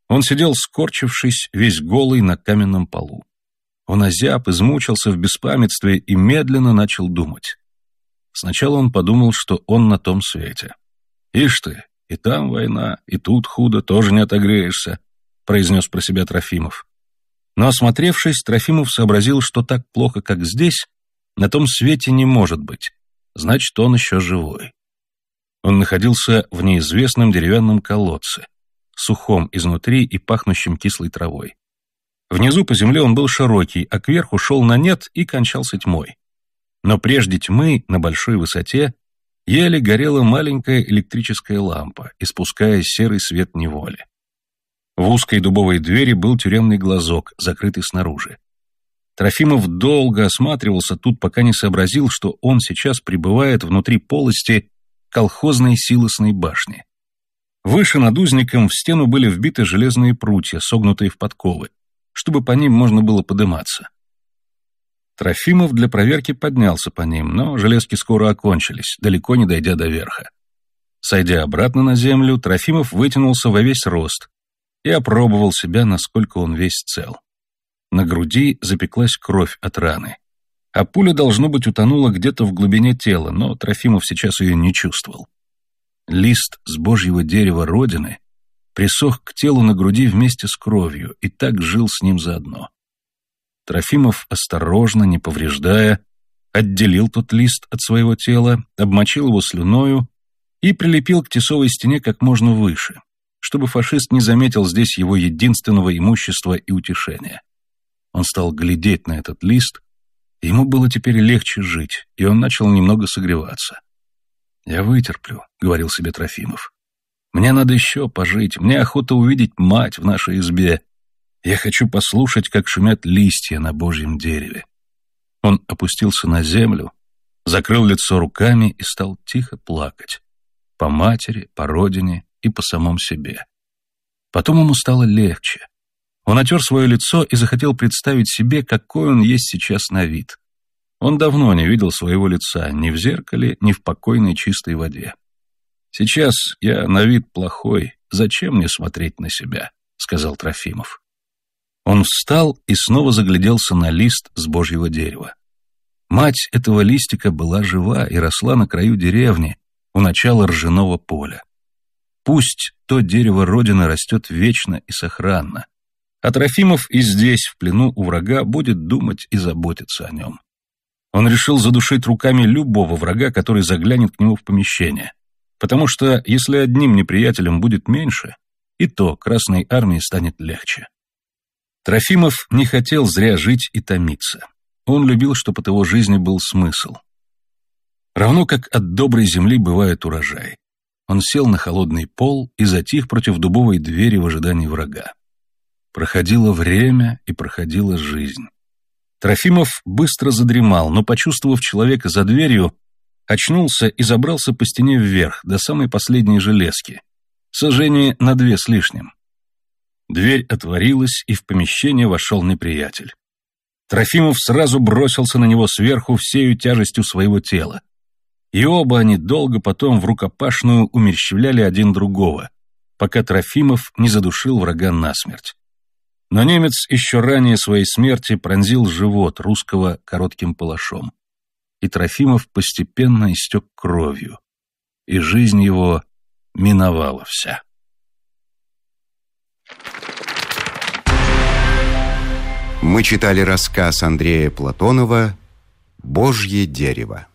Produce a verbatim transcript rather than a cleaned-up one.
Он сидел, скорчившись, весь голый на каменном полу. Он озяб, измучился в беспамятстве и медленно начал думать. Сначала он подумал, что он на том свете. «Ишь ты, и там война, и тут худо, тоже не отогреешься», — произнес про себя Трофимов. Но, осмотревшись, Трофимов сообразил, что так плохо, как здесь, на том свете не может быть. Значит, он еще живой. Он находился в неизвестном деревянном колодце, сухом изнутри и пахнущем кислой травой. Внизу по земле он был широкий, а кверху шел на нет и кончался тьмой. Но прежде тьмы, на большой высоте, еле горела маленькая электрическая лампа, испуская серый свет неволи. В узкой дубовой двери был тюремный глазок, закрытый снаружи. Трофимов долго осматривался тут, пока не сообразил, что он сейчас пребывает внутри полости колхозной силосной башни. Выше над узником в стену были вбиты железные прутья, согнутые в подковы, чтобы по ним можно было подыматься. Трофимов для проверки поднялся по ним, но железки скоро окончились, далеко не дойдя до верха. Сойдя обратно на землю, Трофимов вытянулся во весь рост и опробовал себя, насколько он весь цел. На груди запеклась кровь от раны. А пуля, должно быть, утонула где-то в глубине тела, но Трофимов сейчас ее не чувствовал. Лист с божьего дерева Родины присох к телу на груди вместе с кровью и так жил с ним заодно. Трофимов осторожно, не повреждая, отделил тот лист от своего тела, обмочил его слюною и прилепил к тесовой стене как можно выше, чтобы фашист не заметил здесь его единственного имущества и утешения. Он стал глядеть на этот лист, и ему было теперь легче жить, и он начал немного согреваться. «Я вытерплю», — говорил себе Трофимов. «Мне надо еще пожить, мне охота увидеть мать в нашей избе. Я хочу послушать, как шумят листья на божьем дереве». Он опустился на землю, закрыл лицо руками и стал тихо плакать. По матери, по родине и по самом себе. Потом ему стало легче. Он отер свое лицо и захотел представить себе, какой он есть сейчас на вид. Он давно не видел своего лица ни в зеркале, ни в покойной чистой воде. «Сейчас я на вид плохой, зачем мне смотреть на себя?» — сказал Трофимов. Он встал и снова загляделся на лист с божьего дерева. Мать этого листика была жива и росла на краю деревни, у начала ржаного поля. Пусть то дерево Родины растет вечно и сохранно, а Трофимов и здесь, в плену у врага, будет думать и заботиться о нем. Он решил задушить руками любого врага, который заглянет к нему в помещение, потому что, если одним неприятелем будет меньше, и то Красной Армии станет легче. Трофимов не хотел зря жить и томиться. Он любил, чтобы от его жизни был смысл. Равно как от доброй земли бывает урожай. Он сел на холодный пол и затих против дубовой двери в ожидании врага. Проходило время и проходила жизнь. Трофимов быстро задремал, но, почувствовав человека за дверью, очнулся и забрался по стене вверх, до самой последней железки, сажени на две с лишним. Дверь отворилась, и в помещение вошел неприятель. Трофимов сразу бросился на него сверху всею тяжестью своего тела. И оба они долго потом в рукопашную умерщвляли один другого, пока Трофимов не задушил врага насмерть. Но немец еще ранее своей смерти пронзил живот русского коротким палашом. И Трофимов постепенно истек кровью, и жизнь его миновала вся. Мы читали рассказ Андрея Платонова «Божье дерево».